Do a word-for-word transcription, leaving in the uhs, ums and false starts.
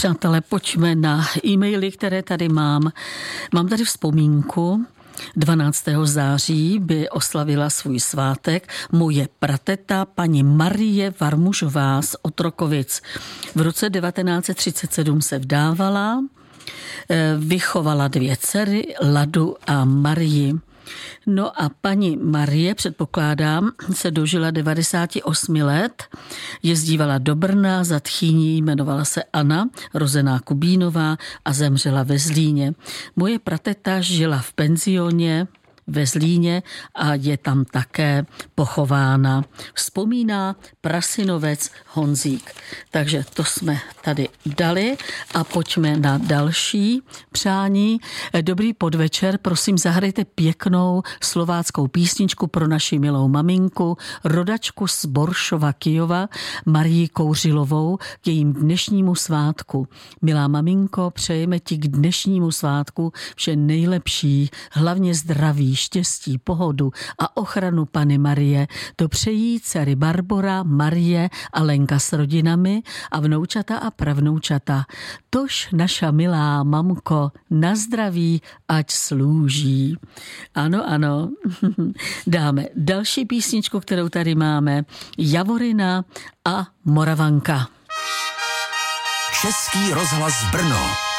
Přátelé, pojďme na e-maily, které tady mám. Mám tady vzpomínku. dvanáctého září by oslavila svůj svátek moje prateta paní Marie Varmužová z Otrokovic. V roce devatenáct set třicet sedm se vdávala, vychovala dvě dcery, Ladu a Marii. No a paní Marie, předpokládám, se dožila devadesát osm let, jezdívala do Brna, za tchýní jmenovala se Anna, rozená Kubínová a zemřela ve Zlíně. Moje prateta žila v penzioně ve Zlíně a je tam také pochována. Vzpomíná prasinovec Honzík. Takže to jsme tady dali a pojďme na další přání. Dobrý podvečer, prosím zahrajte pěknou slováckou písničku pro naši milou maminku, rodačku z Boršova Kyjova, Marii Kouřilovou, k jejím dnešnímu svátku. Milá maminko, přejeme ti k dnešnímu svátku vše nejlepší, hlavně zdraví, štěstí, pohodu a ochranu Panny Marie. To přejí dcery Barbora, Marie a Lenka s rodinami a vnoučata a pravnoučata. Tož naša milá mamko, na zdraví, ať slouží. Ano, ano. Dáme další písničku, kterou tady máme. Javorina a Moravanka. Český rozhlas Brno.